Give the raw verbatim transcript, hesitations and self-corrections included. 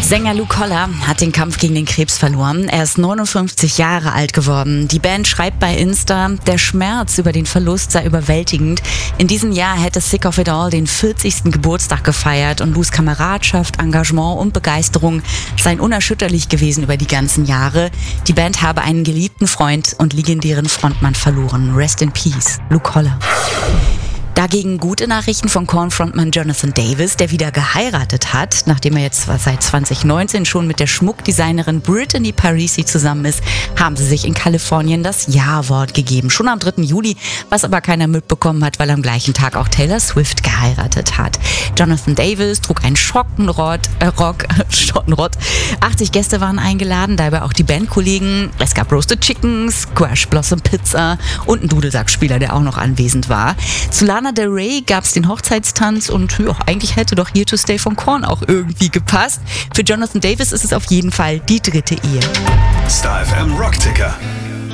Sänger Luke Holler hat den Kampf gegen den Krebs verloren. Er ist neunundfünfzig Jahre alt geworden. Die Band schreibt bei Insta, der Schmerz über den Verlust sei überwältigend. In diesem Jahr hätte Sick of It All den vierzigsten Geburtstag gefeiert und Lues Kameradschaft, Engagement und Begeisterung seien unerschütterlich gewesen über die ganzen Jahre. Die Band habe einen geliebten Freund und legendären Frontmann verloren. Rest in Peace, Luke Holler. Dagegen gute Nachrichten von Korn-Frontmann Jonathan Davis, der wieder geheiratet hat. Nachdem er jetzt seit zwanzig neunzehn schon mit der Schmuckdesignerin Brittany Parisi zusammen ist, haben sie sich in Kalifornien das Ja-Wort gegeben. Schon am dritten Juli, was aber keiner mitbekommen hat, weil am gleichen Tag auch Taylor Swift geheiratet hat. Jonathan Davis trug einen Schottenrock, äh, Rock, Schottenrott. achtzig Gäste waren eingeladen, dabei auch die Bandkollegen. Es gab Roasted Chicken, Squash Blossom Pizza und einen Dudelsackspieler, der auch noch anwesend war. Zu Lana Del Rey gab es den Hochzeitstanz und ja, eigentlich hätte doch Here to Stay von Korn auch irgendwie gepasst. Für Jonathan Davis ist es auf jeden Fall die dritte Ehe. Star F M Rockticker.